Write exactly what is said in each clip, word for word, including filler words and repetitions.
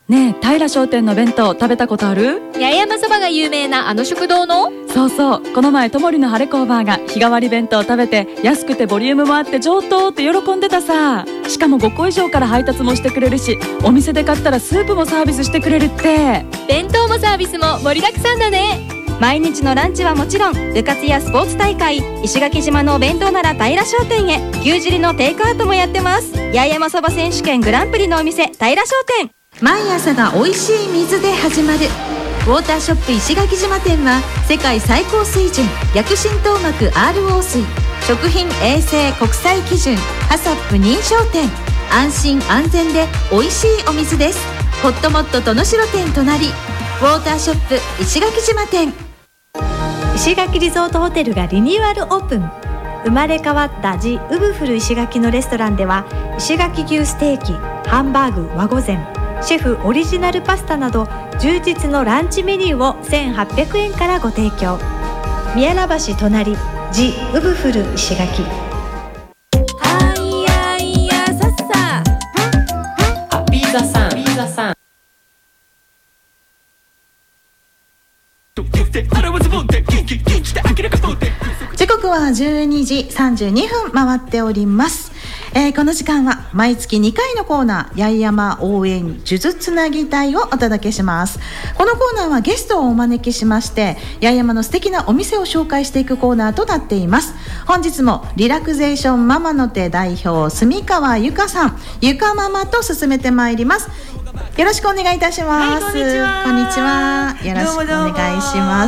ねえ、平商店の弁当食べたことある？ 八重山そばが有名なあの食堂の？ そうそう、この前ともりの晴れ工場が日替わり弁当食べて安くてボリュームもあって上等って喜んでたさ。しかもごこ以上から配達もしてくれるし、お店で買ったらスープもサービスしてくれるって。 弁当もサービスも盛りだくさんだね。毎日のランチはもちろん、部活やスポーツ大会、石垣島のお弁当なら平商店へ。牛汁のテイクアウトもやってます。八重山そば選手権グランプリのお店、平商店。 毎朝が美味しい水で始まるウォーターショップ石垣島店は、世界最高水準薬浸透膜 アールオー 水、食品衛生国際基準ハサップ認証店。安心安全で美味しいお水です。ホットモット殿城店隣、ウォーターショップ石垣島店。 石垣リゾートホテルがリニューアルオープン。生まれ変わったジ・ウブフル石垣のレストランでは、石垣牛ステーキ、ハンバーグ、和御膳、シェフオリジナルパスタなど充実のランチメニューをせんはっぴゃくえんからご提供。宮良橋隣、ジ・ウブフル石垣。 はいやいやさっさあ、ビーザさんビーザさん時刻はじゅうにじさんじゅうにふん回っております。えー、この時間は毎月にかいのコーナー、八重山応援数珠つなぎ隊をお届けします。このコーナーはゲストをお招きしまして、八重山の素敵なお店を紹介していくコーナーとなっています。本日もリラクゼーションママの手代表、住川ゆかさん、ゆかママと進めてまいります。よろしくお願いいたします。 はい、こんにちは。 こんにちは。よろしくお願いします。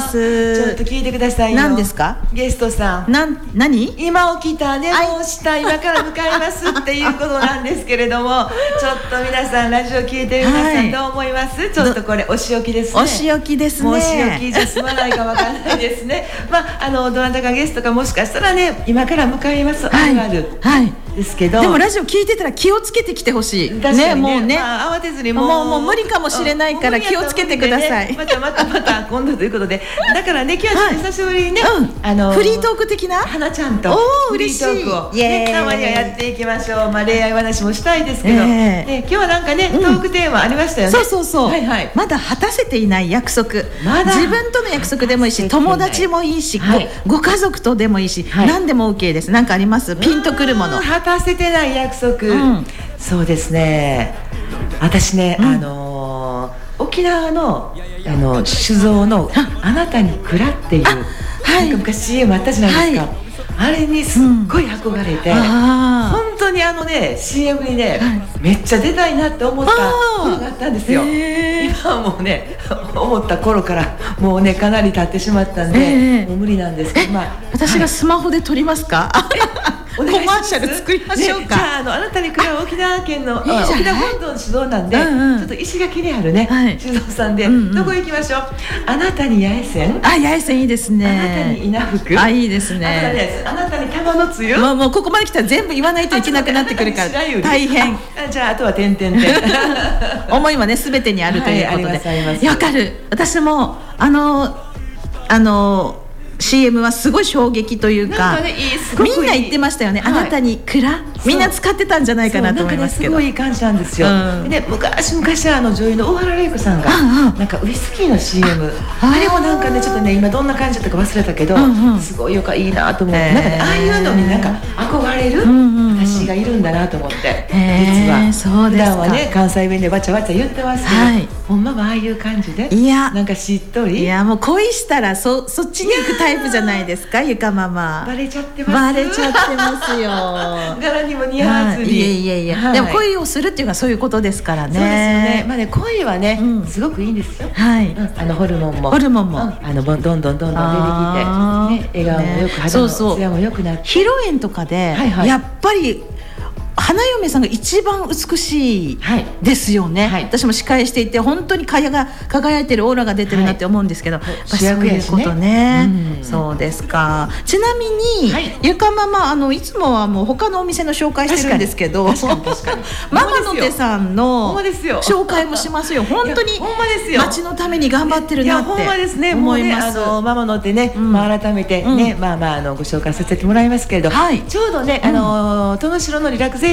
ちょっと聞いてくださいよ。 何ですか？ ゲストさん。 なん、何？ 今起きた、寝坊した、今から向かいますっていうことなんですけれども、ちょっと皆さんラジオ聞いてる皆さん、はい、どう思います？ちょっとこれお仕置きですね。 お仕置きですね。 もうお仕置きじゃ済まないかわかんないですね。まああのどなたかゲストかもしかしたらね、今から向かいます、はい、あるある。はい。ですけど、 でもラジオ聞いてたら気をつけてきてほしい。 確かにね、 もうね、 まあ、慌てずにもうもうもう無理かもしれないから気をつけてください。 ね、またまたまた今度ということで、だからね、今日は久しぶりにね、 うん、あのー、フリートーク的な花ちゃんとフリートークを、ね、たまにはやっていきましょう。まあ恋愛話もしたいですけど、えーね、今日はなんかね、トークテーマありましたよね。 そうそうそう、はいはい、まだ果たせていない約束、まだ自分との約束でもいいし、友達もいいし、はい、ご, ご家族とでもいいし、はい、何でも OK です。何かあります？ピンとくるもの。 果たせてない約束、うん、そうですね、私ね、うん、あのー、沖縄のあの酒造のあなたに蔵っていう、はい、なんか昔 シーエム あったじゃないですか、はい、あれにすっごい憧れて、うん、本当にあのね シーエム にね、はい、めっちゃ出たいなって思ったことがあったんですよ。今はもうね思った頃からもうねかなり経ってしまったんで、えー、もう無理なんですけど、まあ、 私がスマホで撮りますか？コマーシャル作りましょうか。 ね、じゃあ、あのあなたに蔵は沖縄県の沖縄本島の酒造なんで、うんうん、ちょっと石垣にあるね、はい、酒造さんで、うんうん、どこ行きましょう？あなたに八重線。 あ、八重線いいですね。 あなたに稲福。 あ、いいですね。 あなたに玉のつゆ。 もう、もうここまで来たら全部言わないといけなくなってくるから大変。 あ、じゃああとは点々点。 思いはね全てにあるということで。 はい、 わかる。私もあのあの。シーエム はすごい衝撃というか、 ね、いいみんな言ってましたよね、はい、あなたに蔵、みんな使ってたんじゃないかなと思いますけど、 なんかねすごい感じなんですよ、うん、で昔昔あの女優の大原麗子さんが、うんうん、なんかウイスキーの シーエム あ, あれもなんかねちょっとね今どんな感じだったか忘れたけど、うんうん、すごいよかいいなと思って、なんかねああいうのになんか憧れる、うんうんうん、私がいるんだなと思って、実はそうですか、普段はね関西弁でわちゃわちゃ言ってますけど、はい、ほんまはああいう感じで、いやなんかしっとり、 いやもう恋したら そ, そっちに行くタイプじゃないですかゆかママ。 バレちゃってます。 バレちゃってますよ。 柄にも似合わずに、 はい、いやいやいや、はい、でも恋をするっていうのはそういうことですからね。 そうですよね。まあね恋はね、うん、すごくいいんですよ。はい、うん、あのホルモンもホルモンも、うん、 あのどんどんどんどん出てきて、ね、笑顔もよく、肌のツヤもよくなって、 披露宴とかで、はいはい、やっぱり花嫁さんが一番美しいですよね、はい、私も司会していて本当にかやが輝いてるオーラが出てるなって思うんですけど、はい、主役やしね、そういうことね、うん、そうですか。ちなみに、はい、ゆかママあのいつもはもう他のお店の紹介してるんですけど、ママの手さんの紹介もしますよ。本当に町のために頑張ってるなって思います。いやほんまですね。もうねあのママの手ね、うんまあ、改めてね、うん、まあまああのご紹介させてもらいますけれど、はい、ちょうどねあの殿城のリラクゼー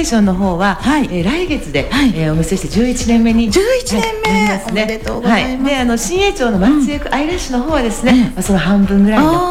ーションの方は、はい、えー、来月で、はい、えー、お見せしてじゅういちねんめにじゅういちねんめ、 はい、ますね。 おめでとうございます。はい、 で、あの新栄町の松江区アイラッシュの方はですね、うん、まあ、その半分ぐらいの、うん、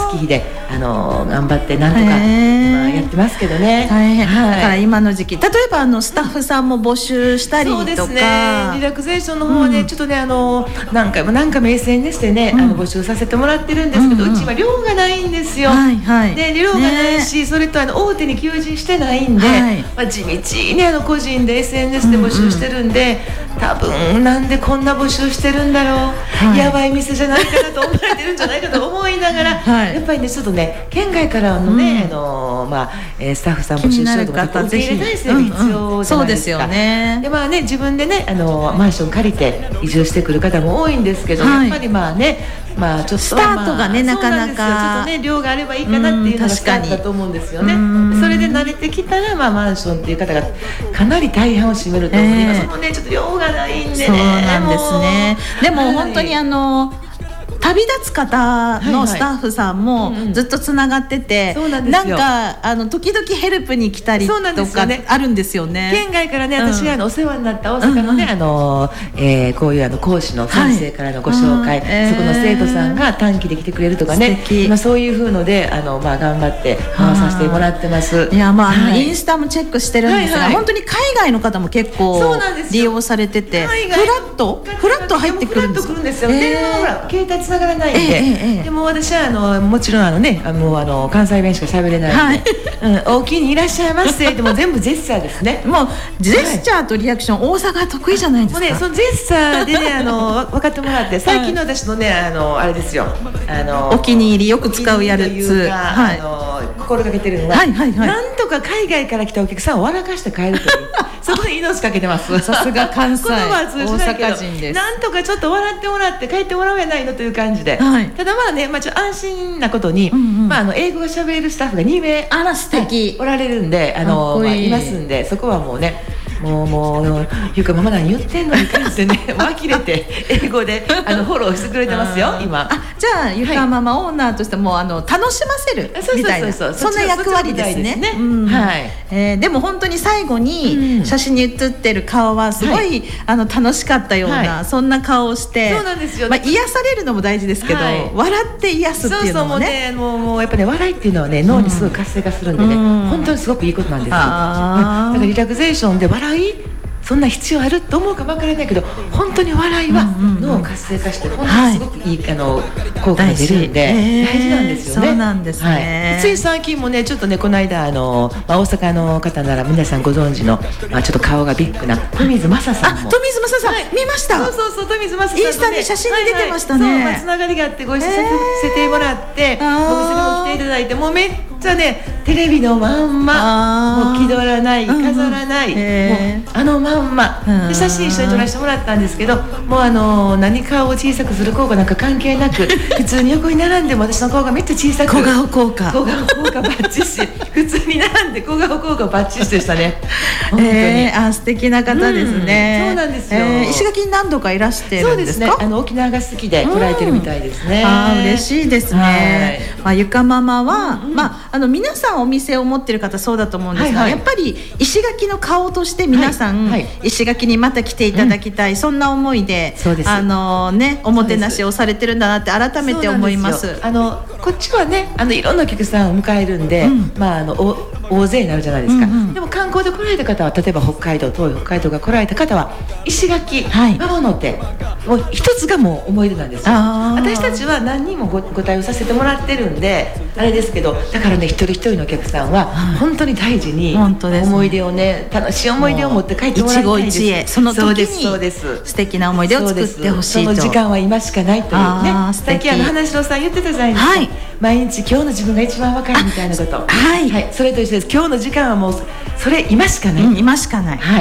月日で、あのー、頑張ってなんとか、まあ、やってますけどね。 大変、はい、だから今の時期、例えばあのスタッフさんも募集したりとか、そうですね、 リラクゼーションの方はね、うん、ちょっとね、あの何回も何回も エスエヌエス でね、うん、あの募集させてもらってるんですけど、うんうん、うちは量がないんですよ。はいはい、で量がないし、ね、それとあの大手に求人してないんで、はい、まあ、地道にあの個人で エスエヌエス で募集してるんで、うんうん、多分なんでこんな募集してるんだろう、はい、やばい店じゃないかなと思われてるんじゃないかと思いながら、はい、やっぱりねちょっとね県外からのね、うん、あのまあえー、スタッフさん募集しようと思って受け入れ体制が必要じゃないですか。うんうん、そうですよね。でまあね自分でねあのマンション借りて移住してくる方も多いんですけど、はい、やっぱりまあねまあちょっとスタートがね、まあ、なかなかちょっとね量があればいいかなっていうのがスタートだと思うんですよね。それで慣れてきたら、まあ、マンションっていう方がかなり大半を占めると思うので、えー、そのねちょっと量がないんでね。 そうなんですね。でも、はい、本当にあの旅立つ方のスタッフさんもずっとつながってて、はいはい、なんかあの時々ヘルプに来たりとかあるんですよね。 県外からね、私があのお世話になった大阪のね、うん、あのえー、こういうあの講師の先生からのご紹介、はい、そこの生徒さんが短期で来てくれるとかね、まあ、そういう風のであの、まあ、頑張って回させてもらってます。 いや、まあ、はい、インスタもチェックしてるんですが、はいはい、本当に海外の方も結構利用されてて、フラットフラット入ってくるんですよ。 電話はほら携帯つながらないんで、えーええ、でも私はあのもちろんあのねあのあの関西弁しか喋れないので、はい、うん、お気にいらっしゃいませでも全部ジェスチャーですね。 もうジェスチャーとリアクション、はい、大阪得意じゃないですか。 もうねそのジェスチャーでねあの分かってもらって最近の私のねあのあれですよ、あのお気に入りよく使うやつ、 はい、あの心がけてるのは、はいはいはい、なんとか海外から来たお客さんを笑かして帰るというそこに命かけてます。 さすが関西言葉は通じないけど、大阪人です。なんとかちょっと笑ってもらって帰ってもらうやないのという感じで、はい、ただまあね、まあ、ちょっと安心なことに、うんうん、まあ、あの英語が喋れるスタッフがにめいあら素敵、 はい、おられるんで、あのいい、まあ、いますんで、そこはもうねもうもうゆうかママ何言ってんのに感じでね呆れて英語であのフォローしてくれてますよ今。 あ、じゃあゆかママ、はい、オーナーとしてもあの楽しませるみたいな、そんな役割ですね。 ですね、うん、はい、 えー、でも本当に最後に写真に写ってる顔はすごい、はい、あの楽しかったような、はい、そんな顔をして、 そうなんですよ、 まあ、癒されるのも大事ですけど、はい、笑って癒すっていうのもね、 そうそう、もうね、もうもうやっぱね笑いっていうのはね脳にすごい活性化するんでね、うん、本当にすごくいいことなんですよ。だからリラクゼーションで笑いそんな必要あると思うかもわからないけど、本当に笑いは脳を活性化して本当にすごくいい、はい、あの効果が出るんで大事なんですよね。 そうなんですね、 はい、つい最近もねちょっとねこの間あの、まあ、大阪の方なら皆さんご存知の、まあ、ちょっと顔がビッグな富水正さんも。 あ、富水正さん、はい、見ました。 そうそうそう、富水正さん、 ね、インスタに写真に出てましたね。はいはい、そう、まあ、 つながりがあってご一緒させてもらって、お店にも来ていただいて、もうめっちゃねテレビのまんま、もう気取らない飾らない、うんうん、もうあのまんま、うん、で写真一緒に撮らせてもらったんですけど、もうあの何顔を小さくする効果なんか関係なく普通に横に並んでも私の顔がめっちゃ小さく小顔効果小顔効果バッチシ普通に並んで小顔効果バッチシでしたね。本当に、 えー、あ素敵な方ですね、 うん、そうなんですよ、 えー、石垣に何度かいらしてるんですか。 そうですね、あの沖縄が好きで来られてるみたいですね、 うん、あ嬉しいですね、はい、まあ、ゆかママは、うんうん、まあ、あの皆さんお店を持ってる方そうだと思うんですが、はいはい、やっぱり石垣の顔として皆さん、はいはい、石垣にまた来ていただきたい、うん、そんな思いで、あのね、おもてなしをされてるんだなって改めて思います。 あのこっちはねあのいろんなお客さんを迎えるんで、うん、まあ、あのお大勢になるじゃないですか、うんうん、でも観光で来られた方は例えば北海道遠い北海道が来られた方は石垣、はい、馬場ってもう一つがもう思い出なんですよ。私たちは何人も ご, ご対応させてもらってるんであれですけど、だからね一人一人のお客さんは本当に大事に思い出をね、楽しい思い出を持って帰ってもらいたいです。 一期一会その時に素敵な思い出を作ってほしいと。 その時間は今しかないというね、さっきあの花城さん言ってたじゃないですか、はい、毎日今日の自分が一番分かるみたいなこと、はいはい、それと一緒です。今日の時間はもうそれ今しかない、 うん、今しかない、 はい、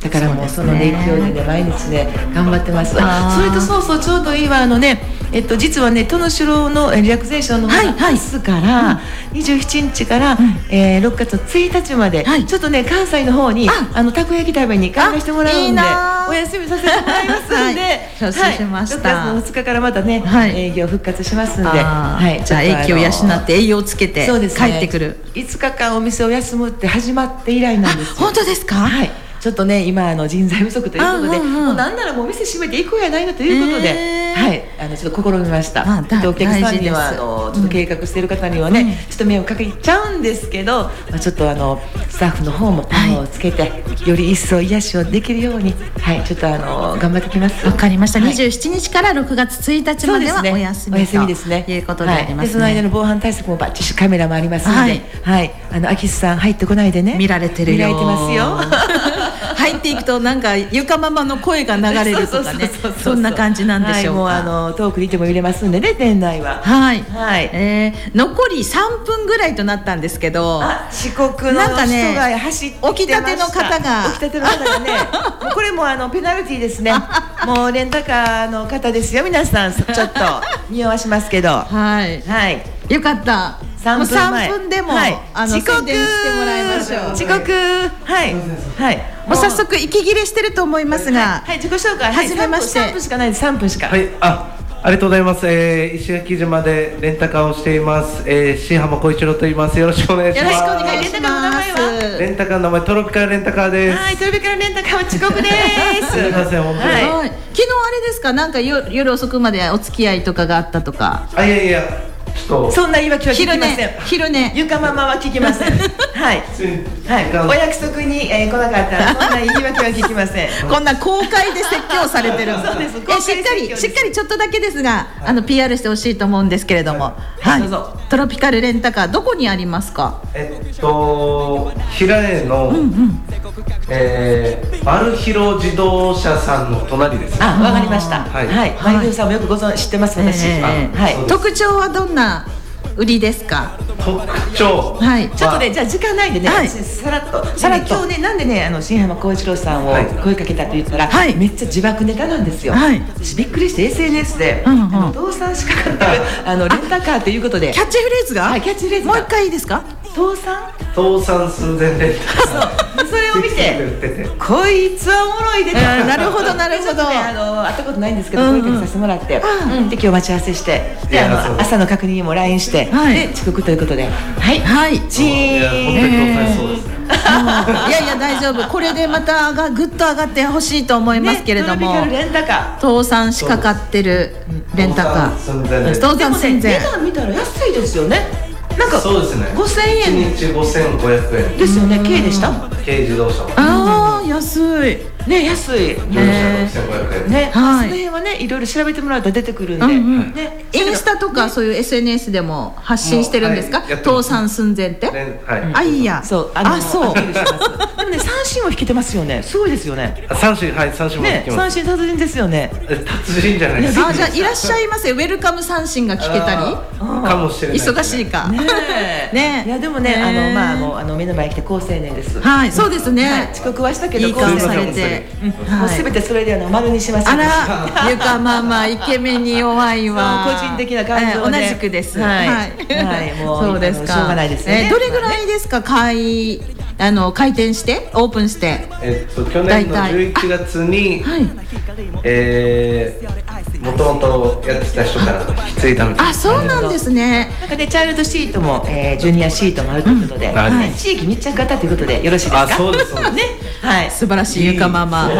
だからもうそのね勢いでね毎日ね頑張ってます。それとそうそうちょうどいいわあのねえっと実はね戸野城のリラクゼーションの方が明日からにじゅうしちにちからえーろくがつついたちまでちょっとね関西の方にあのたこ焼き食べに行かしてもらうんでお休みさせてもらいますんで承知しました。 ろくがつのふつかからまたね営業復活しますんで、はいじゃあ英気を養って栄養をつけて帰ってくる。 いつかかんお店を休むって始まって以来なんですよ。 本当ですか？ はい。ちょっとね今あの人材不足ということで、もうなんならもう店閉めていこうやないのということで、はいあのちょっと試みました。お客さんにはあのちょっと計画している方にはねちょっと迷惑かけちゃうんですけど、まあちょっとあのスタッフの方もパワーをつけてより一層癒しをできるようにはいちょっとあの頑張ってきます。 わかりました。にじゅうしちにちからろくがつついたちまではお休みお休みですね。 いうことでありますね。 その間の防犯対策もバッチリカメラもありますので、はいあの秋須さん入ってこないでね見られてるよ。 見られてますよ。 入っていくとなんかゆかママの声が流れるとかねそんな感じなんでしょうか。 もうあの遠くにいても入れますんでね店内は。 はいはいえー残りさんぷんぐらいとなったんですけど、 四国の人が走って起きたての方が起きたての方がねこれもあのペナルティーですね。もうレンタカーの方ですよ皆さんちょっと匂わしますけどはいはいよかった。さんぷんでも、はい、あの遅刻宣伝してもらいましょう。 遅刻はいはいもう早速息切れしてると思いますが、 はい自己紹介始めましてさんぷんしかないです。さんぷんしかはいあありがとうございます。えー、石垣島でレンタカーをしています。えー、新浜小一郎と言います。よろしくお願いします。 よろしくお願いします。 レンタカーの名前トロピカルレンタカーです。 はいトロピカルレンタカーは遅刻です。 すみません本当に。はい、 昨日あれですかなんか夜夜遅くまでお付き合いとかがあったとか。 あいやいや。 そんな言い訳は聞きません。 昼寝ゆかママは聞きません。はいはいお約束に来なかったらそんな言い訳は聞きません。 こんな公開で説教されてる。そうです。しっかりしっかりちょっとだけですがあの ピーアール してほしいと思うんですけれども、はいトロピカルレンタカーどこにありますか？ えっと平江のえマルヒロ自動車さんの隣です。 あわかりました。はいマルヒロさんもよくご存知知ってます私。はい特徴はどんな売りですか？ 特徴はいちょっとねじゃあ時間ないんでねさらっとさらっと今日ねなんでねあの新浜小一郎さんを声かけたと言ったらめっちゃ自爆ネタなんですよ。私びっくりして エスエヌエス で倒産しかかってるあのレンタカーということでキャッチフレーズがキャッチフレーズもう一回いいですか？倒産倒産寸前レンタカーそれを見てこいつはおもろいでなるほどなるほどあの会ったことないんですけど声かけさせてもらってで今日待ち合わせしてであの朝の確認にも ライン してで遅刻ということではいはいチーンいやいや大丈夫これでまたがぐっと上がってほしいと思いますけれども倒産しかかってるレンタカー倒産寸前値段見たら安いですよね。なんかそうですねごせんえんいちにちごせんごひゃくえんですよね。軽でした軽自動車ああ安いね安いねろくせんごひゃくえんねその辺はねいろいろ調べてもらうと出てくるんでねインスタとかそういう エスエヌエス でも発信してるんですか？倒産寸前ってあいやそうあそうでもね三振を引けてますよね。すごいですよね。 三振はい三振も引けます。 三振達人ですよね。 達人じゃないです。 あじゃあいらっしゃいませウェルカム三振が聞けたりかもしれない。 忙しいかねいやでもねあのまあもうあの目の前に来て好青年です。 はいそうですね。 遅刻はしたけどいい顔されてもうすべてそれであの丸にします。 あらゆかママイケメンに弱いわ。 個人的な感情で同じくです。 はいはいもうそうですか。 しょうがないですね。 どれぐらいですか開あの開店してオープンして。 えっと去年のじゅういちがつにえもともとやってた人から引き継いだみたいな。 あそうなんですね。 なんかねチャイルドシートもジュニアシートもあるということで地域密着型ということでよろしいですか？ あそうですそうですねはい素晴らしいゆかママ。